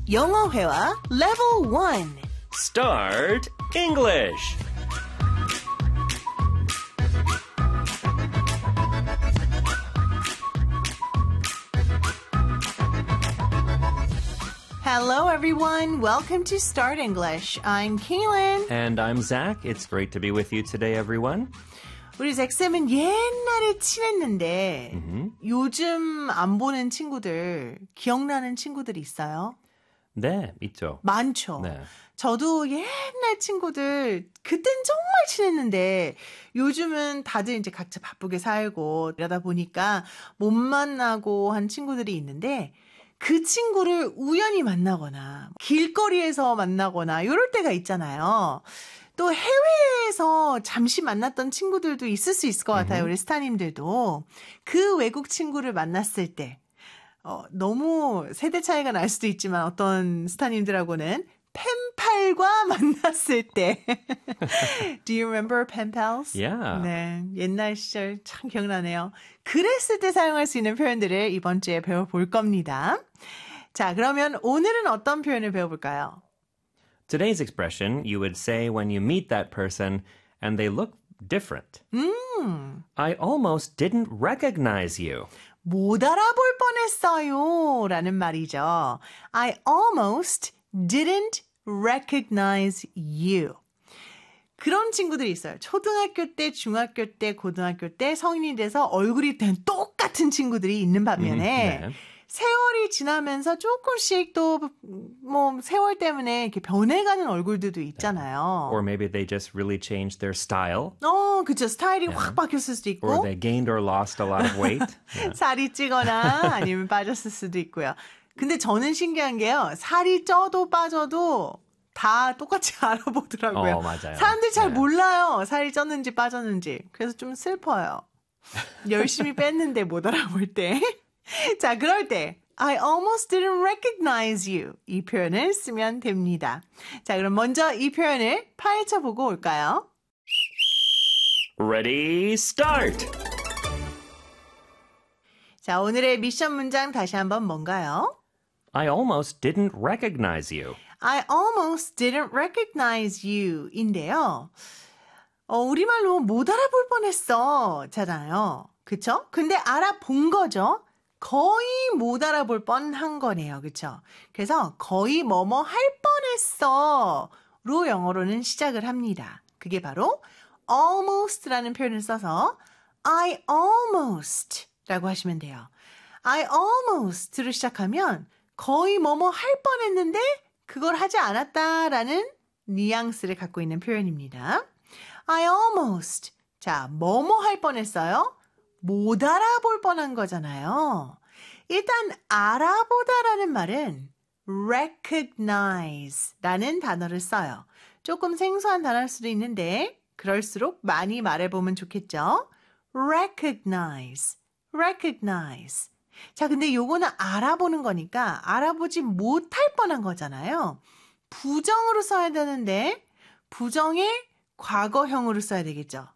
영어 회화 Level 1. Start English. Hello, everyone. Welcome to Start English. I'm Kaylin. And I'm Zach. It's great to be with you today, everyone. 우리 잭쌤은 옛날에 친했는데 요즘 안 보는 친구들, 기억나는 친구들이 있어요? 네, 있죠. 많죠. 네. 저도 옛날 친구들 그땐 정말 친했는데 요즘은 다들 이제 각자 바쁘게 살고 이러다 보니까 못 만나고 한 친구들이 있는데 그 친구를 우연히 만나거나 길거리에서 만나거나 이럴 때가 있잖아요. 또 해외에서 잠시 만났던 친구들도 있을 수 있을 것 같아요. 우리 스타님들도. 그 외국 친구를 만났을 때 너무 세대 차이가 날 수도 있지만 어떤 스타님들하고는 펜팔과 만났을 때. Do you remember pen pals? Yeah. 네, 옛날 시절 참 기억나네요. 그랬을 때 사용할 수 있는 표현들을 이번 주에 배워볼 겁니다. 자, 그러면 오늘은 어떤 표현을 배워볼까요? Today's expression you would say when you meet that person and they look different. I almost didn't recognize you. 못 알아볼 뻔했어요 라는 말이죠. I almost didn't recognize you. 그런 친구들이 있어요. 초등학교 때, 중학교 때, 고등학교 때 성인이 돼서 얼굴이 된 똑같은 친구들이 있는 반면에 네. 세월이 지나면서 조금씩 또 뭐 세월 때문에 이렇게 변해가는 얼굴들도 있잖아요. Or maybe they just really changed their style. 그쵸. 스타일이 확 바뀌었을 수도 있고. Or they gained or lost a lot of weight. Yeah. 살이 찌거나 아니면 빠졌을 수도 있고요. 근데 저는 신기한 게요. 살이 쪄도 빠져도 다 똑같이 알아보더라고요. 맞아요. 사람들이 잘 네. 몰라요. 살이 쪘는지 빠졌는지. 그래서 좀 슬퍼요. 열심히 뺐는데 못 알아볼 때. 자, 그럴 때 I almost didn't recognize you. 이 표현을 쓰면 됩니다. 자, 그럼 먼저 이 표현을 파헤쳐보고 올까요? Ready, start. 자, 오늘의 미션 문장 다시 한번 뭔가요? I almost didn't recognize you. I almost didn't recognize you 인데요. 우리말로 못 알아볼 뻔했어 잖아요. 그쵸? 근데 알아본 거죠. 거의 못 알아볼 뻔한 거네요. 그쵸? 그래서 거의 뭐뭐 할 뻔했어 로 영어로는 시작을 합니다. 그게 바로 almost라는 표현을 써서 I almost 라고 하시면 돼요. I almost로 시작하면 거의 뭐뭐 할 뻔했는데 그걸 하지 않았다라는 뉘앙스를 갖고 있는 표현입니다. I almost. 자, 뭐뭐 할 뻔했어요? 못 알아볼 뻔한 거잖아요. 일단 알아보다라는 말은 recognize라는 단어를 써요. 조금 생소한 단어일 수도 있는데 그럴수록 많이 말해보면 좋겠죠? recognize. 자, 근데 요거는 알아보는 거니까 알아보지 못할 뻔한 거잖아요. 부정으로 써야 되는데 부정의 과거형으로 써야 되겠죠.